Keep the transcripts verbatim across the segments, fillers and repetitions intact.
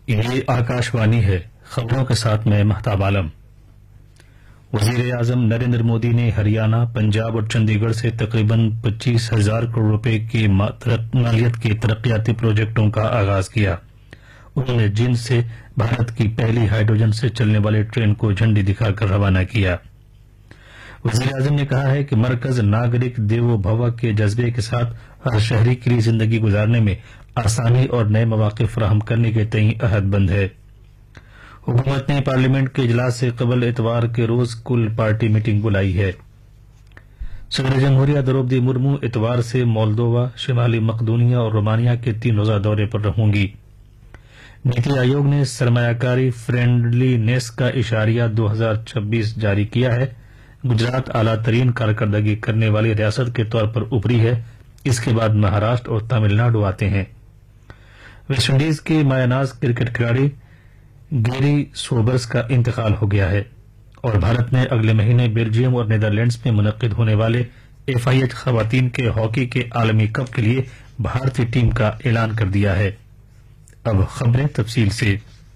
یہ آکاشوانی ہے، خبروں کے ساتھ میں مہتاب عالم۔ وزیر اعظم نریندر مودی نے ہریانہ، پنجاب اور چندی گڑھ سے تقریباً پچیس ہزار کروڑ روپے کی مالیت کے ترقیاتی پروجیکٹوں کا آغاز کیا۔ انہوں نے جند سے بھارت کی پہلی ہائیڈروجن سے چلنے والی ٹرین کو جھنڈی دکھا کر روانہ کیا۔ وزیر اعظم نے کہا ہے کہ مرکز ناگرک دیوو بھوا کے جذبے کے ساتھ ہر شہری کے لیے زندگی گزارنے میں آسانی اور نئے مواقع فراہم کرنے کے تئیں عہد بند ہے۔ حکومت نے پارلیمنٹ کے اجلاس سے قبل اتوار کے روز کل پارٹی میٹنگ بلائی ہے۔ صدر جمہوریہ دروپدی مرمو اتوار سے مولدووا، شمالی مقدونیہ اور رومانیہ کے تین روزہ دورے پر رہوں گی۔ نیتی آیوگ نے سرمایہ کاری فرینڈلی نیس کا اشاریہ دو ہزار چھبیس جاری کیا ہے۔ گجرات اعلیٰ ترین کارکردگی کرنے والی ریاست کے طور پر ابھری ہے، اس کے بعد مہاراشٹر اور تمل ناڈو آتے ہیں۔ ویسٹ انڈیز کے مایہ ناز کرکٹ کھلاڑی گیری سوبرس کا انتقال ہو گیا ہے اور بھارت نے اگلے مہینے بیلجیم اور نیدرلینڈز میں منعقد ہونے والے ایف آئی ایچ خواتین کے ہاکی کے عالمی کپ کے لیے بھارتی ٹیم کا اعلان کر دیا ہے۔ اب خبریں تفصیل سے۔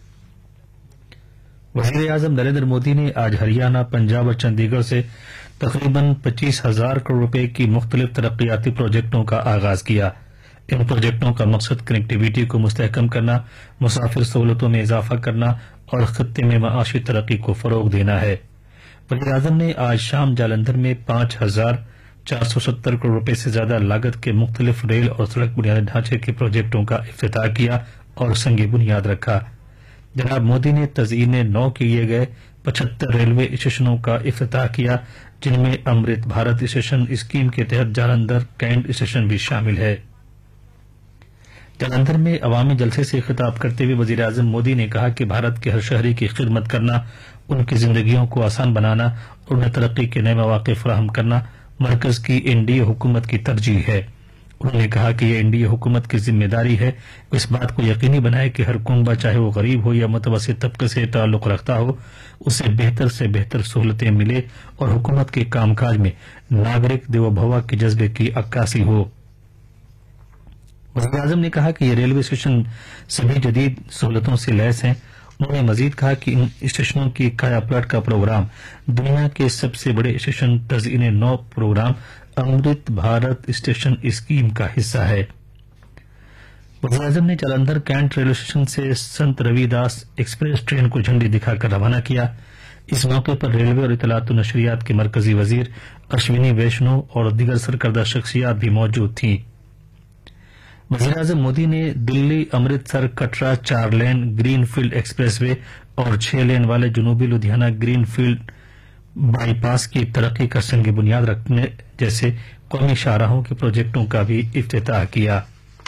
وزیر اعظم نریندر مودی نے آج ہریانہ، پنجاب اور چندی گڑھ سے تقریباً پچیس ہزار کروڑ روپے کی مختلف ترقیاتی پروجیکٹوں کا آغاز کیا۔ ان پروجیکٹوں کا مقصد کنیکٹیویٹی کو مستحکم کرنا، مسافر سہولتوں میں اضافہ کرنا اور خطے میں معاشی ترقی کو فروغ دینا ہے۔ وزیر اعظم نے آج شام جالندھر میں پانچ ہزار چار سو ستر کروڑ روپے سے زیادہ لاگت کے مختلف ریل اور سڑک بنیادی ڈھانچے کے پروجیکٹوں کا افتتاح کیا اور سنگ بنیاد رکھا۔ جناب مودی نے تزئین نو کیے گئے پچہتر ریلوے اسٹیشنوں کا افتتاح کیا، جن میں امرت بھارت اسٹیشن اسکیم کے تحت جالندھر کینٹ اسٹیشن بھی شامل ہے۔ جالندھر میں عوامی جلسے سے خطاب کرتے ہوئے وزیر اعظم مودی نے کہا کہ بھارت کے ہر شہری کی خدمت کرنا، ان کی زندگیوں کو آسان بنانا اور انہیں ترقی کے نئے مواقع فراہم کرنا مرکز کی این ڈی اے حکومت کی ترجیح ہے۔ انہوں نے کہا کہ یہ این ڈی اے حکومت کی ذمہ داری ہے کہ اس بات کو یقینی بنائے کہ ہر کنبہ، چاہے وہ غریب ہو یا متوسط طبقے سے تعلق رکھتا ہو، اسے بہتر سے بہتر سہولتیں ملے اور حکومت کے کام کاج میں ناگرک دیوو بھوا کے جذبے کی عکاسی ہو۔ وزیر اعظم نے کہا کہ یہ ریلوے اسٹیشن سبھی جدید سہولتوں سے لیس ہیں۔ انہوں نے مزید کہا کہ ان اسٹیشنوں کی کایا پلٹ کا پروگرام دنیا کے سب سے بڑے اسٹیشن تزئین نو پروگرام امرت بھارت اسٹیشن اسکیم کا حصہ ہے۔ وزیر اعظم نے جالندھر کینٹ ریلوے اسٹیشن سے سنت روی داس ایکسپریس ٹرین کو جھنڈی دکھا کر روانہ کیا۔ اس موقع پر ریلوے اور اطلاعات و نشریات کے مرکزی وزیر اشونی ویشنو اور دیگر سرکردہ شخصیات بھی موجود تھیں۔ وزیر اعظم مودی نے دلی امرتسر کٹرا چار لین گرین فیلڈ ایکسپریس وے اور چھ لین والے جنوبی لدھیانہ گرین فیلڈ بائی پاس کی ترقی کا سنگ بنیاد رکھنے جیسے قومی شاہراہوں کے پروجیکٹوں کا بھی افتتاح کیا۔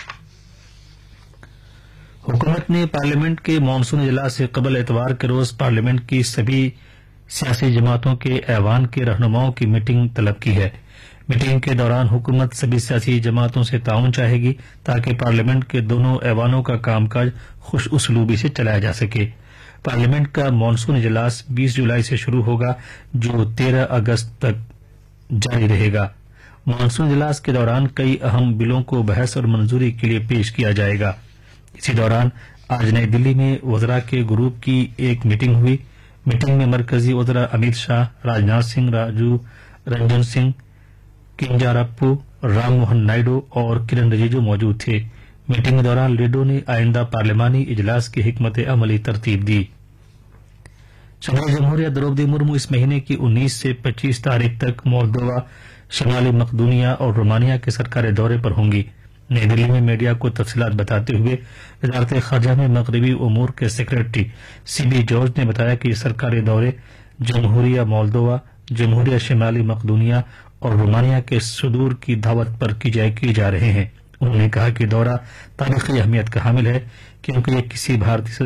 حکومت نے پارلیمنٹ کے مانسون اجلاس سے قبل اتوار کے روز پارلیمنٹ کی سبھی سیاسی جماعتوں کے ایوان کے رہنماؤں کی میٹنگ طلب کی ہے۔ میٹنگ کے دوران حکومت سبھی سیاسی جماعتوں سے تعاون چاہے گی تاکہ پارلیمنٹ کے دونوں ایوانوں کا کام کاج خوش اسلوبی سے چلایا جا سکے۔ پارلیمنٹ کا مانسون اجلاس بیس جولائی سے شروع ہوگا جو تیرہ اگست تک جاری رہے گا۔ مانسون اجلاس کے دوران کئی اہم بلوں کو بحث اور منظوری کے لیے پیش کیا جائے گا۔ اسی دوران آج نئی دلی میں وزراء کے گروپ کی ایک میٹنگ ہوئی۔ میٹنگ میں مرکزی وزراء امیت شاہ، راجناتھ سنگھ، راجو رنجن سنگھ، کنجارپو، رام موہن نائیڈو اور کرن رجیجو موجود تھے۔ میٹنگ کے دوران لیڈروں نے آئندہ پارلیمانی اجلاس کی حکمت عملی ترتیب دی۔ صدر جمہوریہ دروپدی مرمو اس مہینے کی انیس سے پچیس تاریخ تک مولدووا، شمالی مقدونیہ اور رومانیہ کے سرکاری دورے پر ہوں گی۔ نئی دلی میں میڈیا کو تفصیلات بتاتے ہوئے وزارت خارجہ میں مغربی امور کے سیکریٹری سی بی جارج نے بتایا کہ یہ سرکاری دورے جمہوریہ مولدووا، جمہوریہ شمالی مقدونیہ اور رومانیہ کے صدور کی دعوت پر کی جائے کی جا رہے ہیں۔ انہوں نے کہا کہ دورہ تاریخی اہمیت کا حامل ہے کیونکہ یہ کسی بھارتی